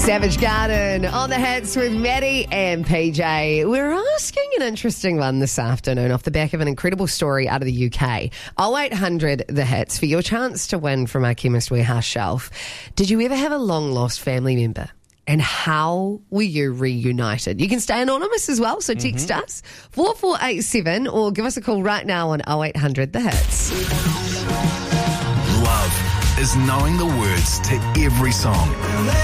Savage Garden on the hits with Maddie and PJ. We're asking an interesting one this afternoon off the back of an incredible story out of the UK. 0800 The Hits for your chance to win from our Chemist Warehouse shelf. Did you ever have a long-lost family member? And how were you reunited? You can stay anonymous as well, so text us 4487 or give us a call right now on 0800 The Hits. Love is knowing the words to every song.